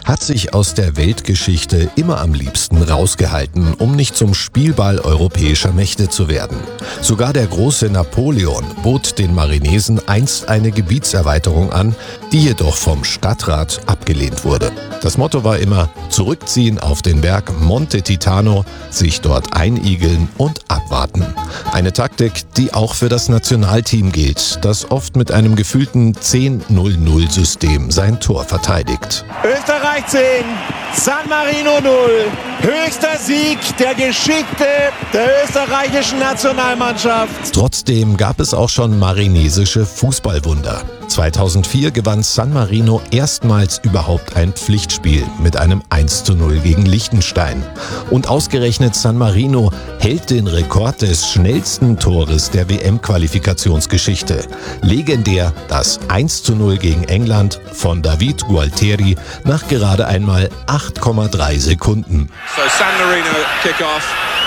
hat sich aus der Weltgeschichte immer am liebsten rausgehalten, um nicht zum Spielball europäischer Mächte zu werden. Sogar der große Napoleon bot den Marinesen einst eine Gebietserweiterung an, die jedoch vom Stadtrat abgelehnt wurde. Das Motto war immer: zurückziehen auf den Berg Monte Titano, sich dort einigeln und abwarten. Eine Taktik, die auch für das Nationalteam gilt, das oft mit einem gefühlten 10-0-0-System sein Tor verteidigt. Österreich 10, San Marino 0. Höchster Sieg der Geschichte der österreichischen Nationalmannschaft. Trotzdem gab es auch schon marinesische Fußballwunder. 2004 gewann San Marino erstmals überhaupt ein Pflichtspiel mit einem 1:0 gegen Liechtenstein. Und ausgerechnet San Marino hält den Rekord des schnellsten Tores der WM-Qualifikationsgeschichte. Legendär das 1:0 gegen England von David Gualtieri nach gerade einmal 8,3 Sekunden. So San Marino kick-off.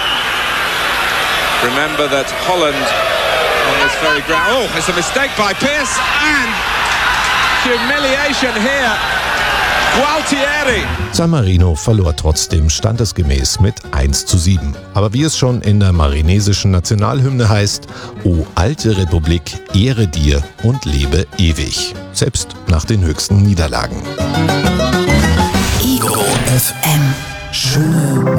Remember that Holland on this very ground. Oh, it's a mistake by Pearce and humiliation here. Gualtieri. San Marino verlor trotzdem standesgemäß mit 1:7. Aber wie es schon in der marinesischen Nationalhymne heißt: O alte Republik, ehre dir und lebe ewig. Selbst nach den höchsten Niederlagen. Ego FM. Schöne